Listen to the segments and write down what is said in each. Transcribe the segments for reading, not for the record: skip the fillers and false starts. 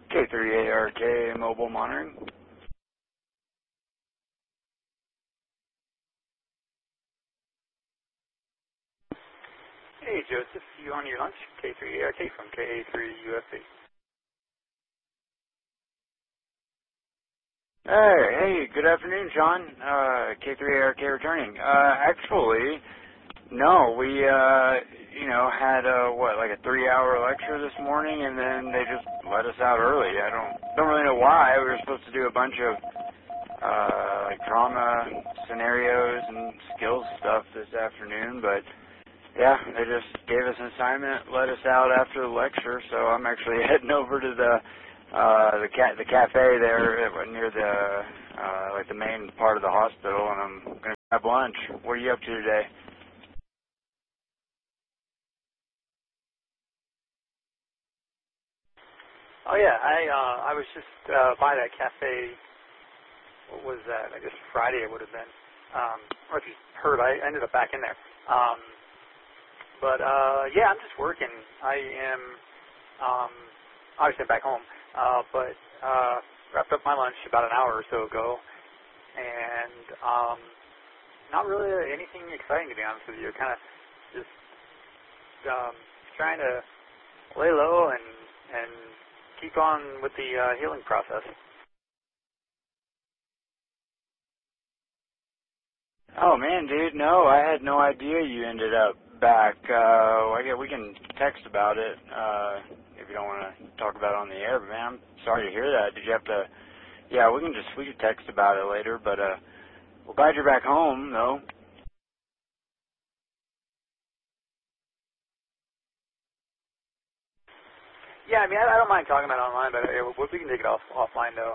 K3ARK mobile monitoring. Hey, Joseph, you on your lunch? K3ARK from KA3UFB. Hey, good afternoon, Sean. K3ARK returning. Actually, no, we, had like a 3-hour lecture this morning, and then they just let us out early. I don't really know why. We were supposed to do a bunch of, like drama scenarios and skills stuff this afternoon, but yeah, they just gave us an assignment, let us out after the lecture, so I'm actually heading over to the cafe there near the like the main part of the hospital, and I'm gonna have lunch. What are you up to today? Oh yeah, I was just by that cafe. What was that? I guess Friday it would have been. Or if you heard, I ended up back in there. But yeah, I'm just working. I am obviously I'm back home, but wrapped up my lunch about an hour or so ago, and not really anything exciting, to be honest with you. Kind of just trying to lay low and keep on with the healing process. Oh man, dude, no, I had no idea you ended up back. We can text about it if you don't want to talk about it on the air. But man, I'm sorry to hear that. Did you have to? Yeah, we could text about it later. But we're glad you're back home, though. Yeah, I mean, I don't mind talking about it online, but we can take it offline though.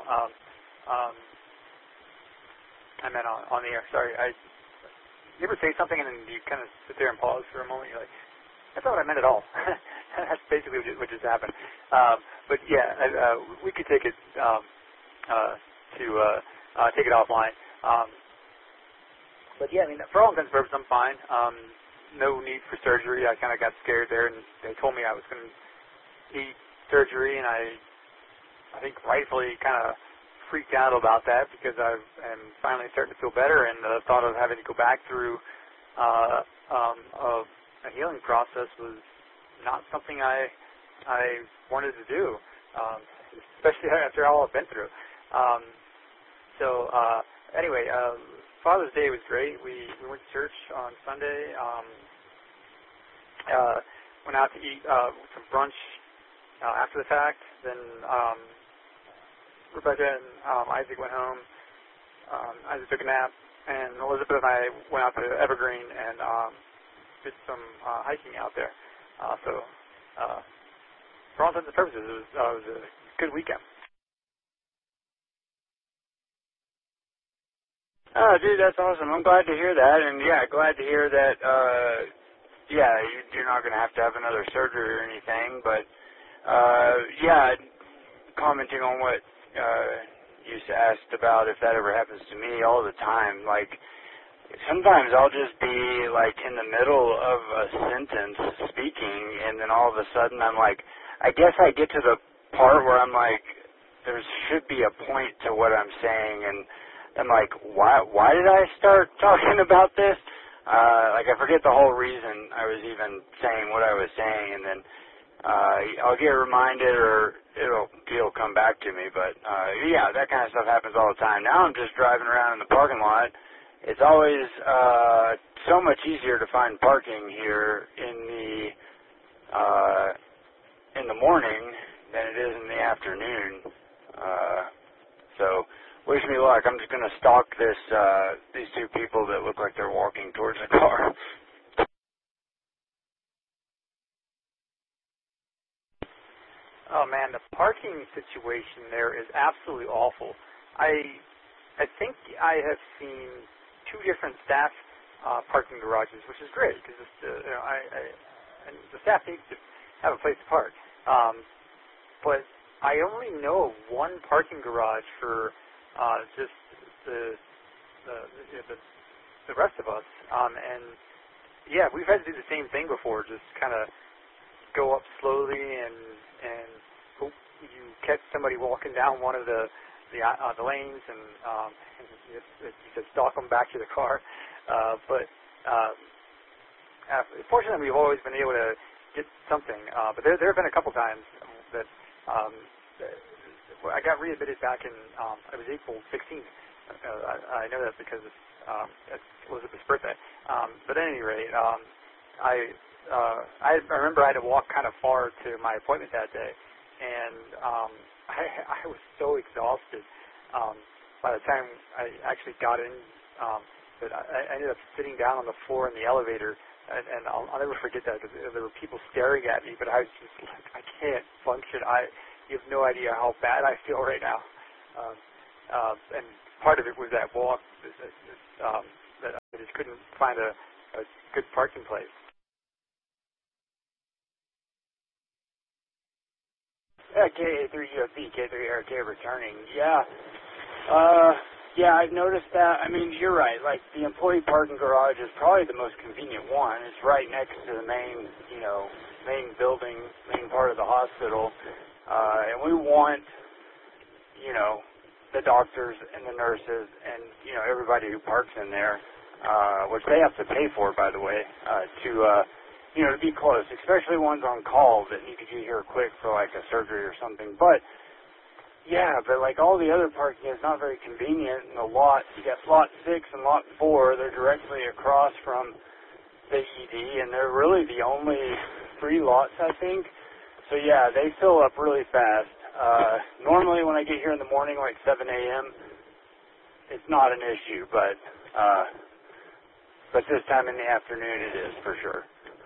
I meant on the air. Sorry, you ever say something and then you kind of sit there and pause for a moment? You're like, that's not what I meant at all. That's basically what just happened. But yeah, we could take it take it offline. But yeah, I mean, for all intents and purposes, I'm fine. No need for surgery. I kind of got scared there, and they told me I was going to need surgery, and I think rightfully kind of freaked out about that because I am finally starting to feel better, and the thought of having to go back through a healing process was not something I wanted to do, especially after all I've been through. Anyway, Father's Day was great. We went to church on Sunday. Went out to eat some brunch after the fact. Then Rebecca and Isaac went home. Isaac took a nap, and Elizabeth and I went out to Evergreen and did some hiking out there. For all intents and purposes, it was a good weekend. Oh, dude, that's awesome. I'm glad to hear that, and yeah, glad to hear that. You're not going to have another surgery or anything, but yeah, commenting on what you asked about if that ever happens to me all the time. Like, sometimes I'll just be, like, in the middle of a sentence speaking, and then all of a sudden I'm like, I guess I get to the part where I'm like, there should be a point to what I'm saying, and I'm like, why did I start talking about this? Like, I forget the whole reason I was even saying what I was saying, and then I'll get reminded, or it'll come back to me. But yeah, that kind of stuff happens all the time. Now I'm just driving around in the parking lot. It's always so much easier to find parking here in the morning than it is in the afternoon. So wish me luck. I'm just gonna stalk these two people that look like they're walking towards the car. Oh man, the parking situation there is absolutely awful. I think I have seen two different staff parking garages, which is great because the staff needs to have a place to park. But I only know one parking garage for just the rest of us, and yeah, we've had to do the same thing before. Just kind of go up slowly and hope you catch somebody walking down one of the lanes, and you could stalk them back to the car. But fortunately, we've always been able to get something. But there have been a couple times that I got readmitted back in it was April 16th. I know that because it's Elizabeth's birthday. But at any rate, I remember I had to walk kind of far to my appointment that day, and I was so exhausted by the time I actually got in that I ended up sitting down on the floor in the elevator, and I'll never forget that because there were people staring at me, but I was just like, I can't function. You have no idea how bad I feel right now. And part of it was that walk that I just couldn't find a good parking place. Yeah, KA3UFE, K3ARK returning. Yeah. Yeah, I've noticed that. I mean, you're right. Like, the employee parking garage is probably the most convenient one. It's right next to the main building, main part of the hospital. And we want, the doctors and the nurses and, everybody who parks in there, which they have to pay for, by the way, to be close, especially ones on call that need to get here quick for, like, a surgery or something. But, yeah, but, like, all the other parking is not very convenient. And the lots, you got Lot 6 and Lot 4, they're directly across from the ED, and they're really the only free lots, I think. So, yeah, they fill up really fast. Normally when I get here in the morning, like 7 a.m., it's not an issue, but this time in the afternoon it is for sure.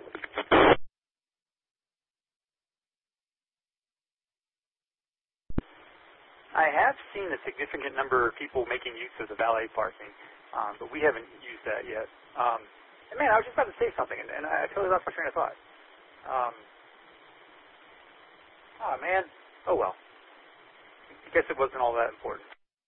I have seen a significant number of people making use of the valet parking, but we haven't used that yet. And man, I was just about to say something, and I totally lost my train of thought. Oh, man. Oh, well. I guess it wasn't all that important.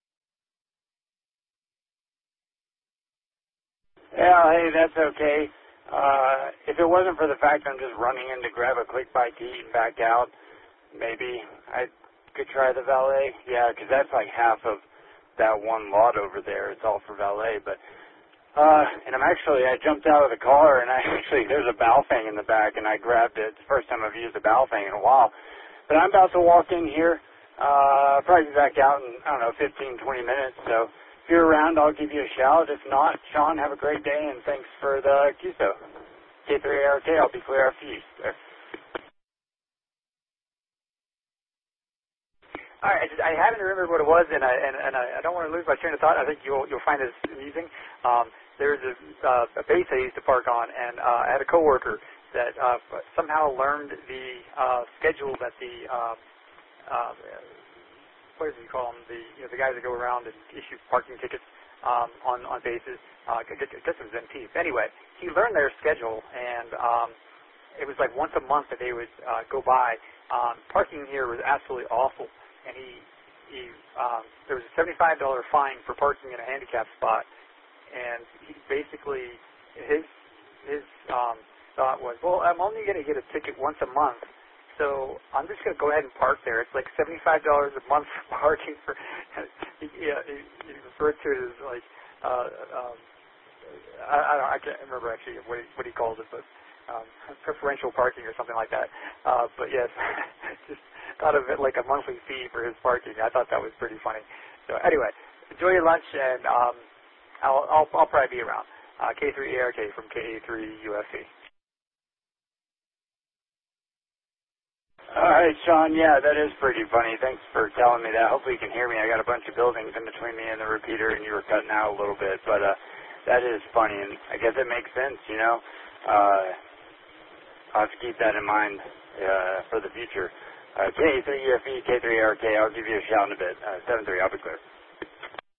Yeah, hey, that's okay. If it wasn't for the fact I'm just running in to grab a quick bite to eat and back out, maybe I could try the valet. Yeah, because that's like half of that one lot over there. It's all for valet. But and I jumped out of the car, and there's a Baofeng in the back, and I grabbed it. It's the first time I've used a Baofeng in a while. But I'm about to walk in here. Probably be back out in, 15, 20 minutes. So if you're around, I'll give you a shout. If not, Sean, have a great day, and thanks for the QSO. K3ARK, I'll be clear after you. There. All right, I happen to remember what it was, and I don't want to lose my train of thought. I think you'll find this amusing. There's a base I used to park on, and I had a coworker that somehow learned the schedule that the what does he call them? The guys that go around and issue parking tickets on bases. I guess it was MT. Anyway, he learned their schedule, and it was like once a month that they would go by. Parking here was absolutely awful, and there was a $75 fine for parking in a handicap spot, and he basically his thought was, well, I'm only going to get a ticket once a month, so I'm just going to go ahead and park there. It's like $75 a month for parking. He referred to it as like I can't remember actually what he called it, but preferential parking or something like that. But yes, just thought of it like a monthly fee for his parking. I thought that was pretty funny. So anyway, enjoy your lunch, and I'll probably be around. K3ARK from KA3UFE. All right, Sean, yeah, that is pretty funny. Thanks for telling me that. Hopefully you can hear me. I got a bunch of buildings in between me and the repeater, and you were cutting out a little bit, but that is funny, and I guess it makes sense, I'll have to keep that in mind for the future. K3UFE, K3ARK, I'll give you a shout in a bit. 7-3, I'll be clear.